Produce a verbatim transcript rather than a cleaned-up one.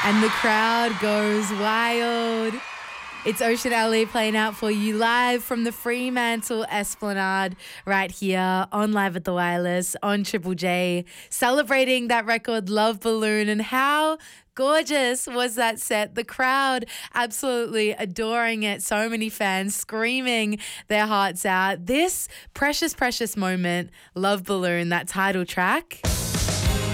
and the crowd goes wild. It's Ocean Ali playing out for you live from the Fremantle Esplanade right here on Live at the Wireless on Triple J, celebrating that record Love Balloon. And how gorgeous was that set? The crowd absolutely adoring it. So many fans screaming their hearts out. This precious, precious moment, Love Balloon, that title track.